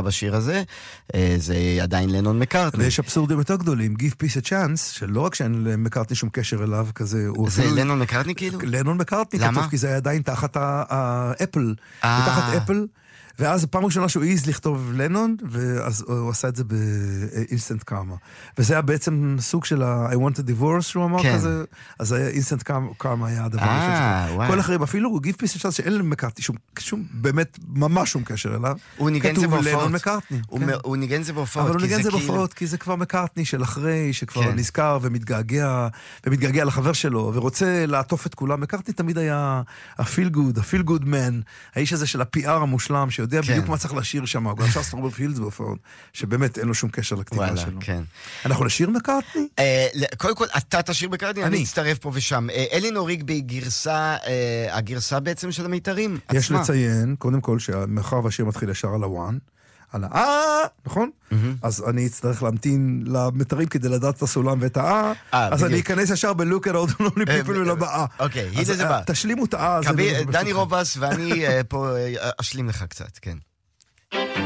בשיר הזה, זה עדיין לנון מקארטני. ויש אבסורדים יותר גדולים, Give Peace a Chance, שלא רק שאין למקארטני שום קשר אליו כזה, זה לנון מקארטני כאילו? לנון מקארטני למה? כתוב, כי זה היה עדיין תחת האפל, תחת אפל, ואז הפעם ראשונה שהוא העז לכתוב לנון, ואז הוא עשה את זה באינסטנט קארמה. וזה היה בעצם סוג של I want a divorce, שהוא אמר כזה, אז אינסטנט קארמה היה הדבר הראשון שלו. כל אחרים, אפילו Give Peace a Chance, שאין למקארטני שום, באמת, ממש שום קשר אליו. הוא ניגן זה בהופעות. כתוב לנון מקארטני. הוא ניגן זה בהופעות. אבל הוא ניגן זה בהופעות, כי זה כבר מקארטני של אחרי, שכבר נזכר ומתגעגע לחבר שלו, ורוצה לעטוף את כולם. מקארטני תמיד היה ה-feel good man, האיש הזה של ה-PR המושלם, יודע בדיוק מה צריך לשיר שם, הוא גם שר סטרברפילדס בהופעות, שבאמת אין לו שום קשר לכתיבה שלו. אנחנו נשיר מקארטני? קודם כל, אתה תשיר מקארטני, אני אצטרף פה ושם. אלינור ריגבי הגרסה בעצם של המיתרים עצמה. יש לציין, קודם כל, שמאחר והשיר מתחיל ישר על הוואן, על נכון? אז אני אצטרך להמתין למיתרים כדי לדעת את הסולם ואת אז אני אכנס ישר ב-Look at all the lonely people ולבאה. אוקיי, הנה זה בא. תשלימו את דני רובס ואני פה אשלים לך קצת, כן.